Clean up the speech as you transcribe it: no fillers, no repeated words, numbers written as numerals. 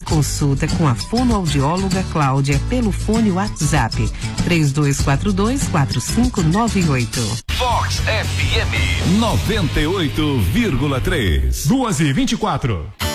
consulta com a fonoaudióloga Cláudia pelo fone WhatsApp 3242-4598. Vox FM 98,3. 2h24.